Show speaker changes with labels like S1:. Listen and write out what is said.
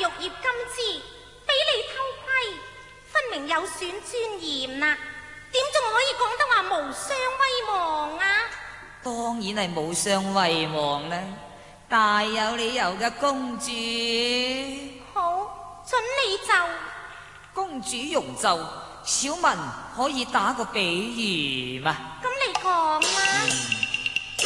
S1: 玉葉金枝，俾你偷窺，分明有損尊嚴啦！點仲可以講得話無雙威望啊？
S2: 當然係無雙威望啦，大有理由嘅公主。
S1: 好，准你就。
S2: 公主容就，小民可以打個比喻嘛？
S1: 咁你講啦。